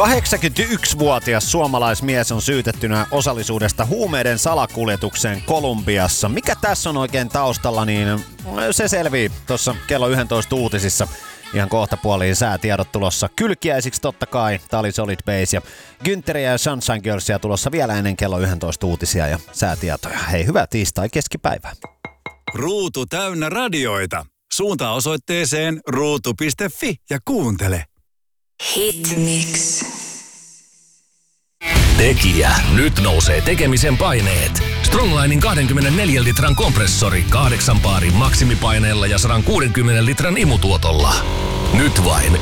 81-vuotias suomalaismies on syytettynä osallisuudesta huumeiden salakuljetukseen Kolumbiassa. Mikä tässä on oikein taustalla, niin se selvii tuossa kello 11 uutisissa. Ihan kohta puoliin säätiedot tulossa kylkiäisiksi totta kai. Tää oli Solid Base ja Günteriä ja Sunshine Girlsia tulossa vielä ennen kello 11 uutisia ja säätietoja. Hei, hyvää tiistai keskipäivää. Ruutu täynnä radioita. Suuntaa osoitteeseen ruutu.fi ja kuuntele. Hitmix. Tekijä. Nyt nousee tekemisen paineet. Stronglinin 24 litran kompressori 8 baarin maksimipaineella ja 160 litran imutuotolla. Nyt vain